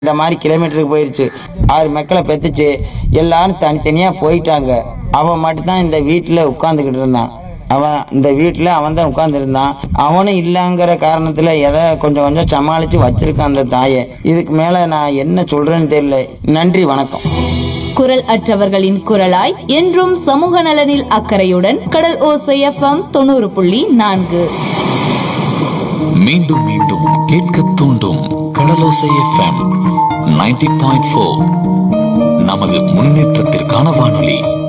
இந்த மாதிரி கிலோமீட்டருக்கு போயிருச்சு. 6 மக்களை பெத்துச்சு. எல்லாரும் தனித்தனியாக போயிட்டாங்க. அவன் மட்டும்தான் இந்த வீட்டில் உட்காந்துக்கிட்டு இருந்தான். அவன் இந்த வீட்டில் அவன் தான் உட்காந்துருந்தான். அவனும் இல்லைங்கிற காரணத்தில் எதை கொஞ்சம் கொஞ்சம் சமாளித்து வச்சிருக்கான் அந்த தாயை. இதுக்கு மேலே நான் என்ன சொல்கிறேன்னு தெரியல. நன்றி, வணக்கம். குரல் அற்றவர்களின் குரலாய் என்றும் சமூக நலனில் அக்கறையுடன் கடல் ஓசை எஃப்எம் 90.4. மீண்டும் மீண்டும் கேட்க தூண்டும் கடலோசை எஃப்எம் 90.4. நமது முன்னேற்றத்திற்கான வானொலி.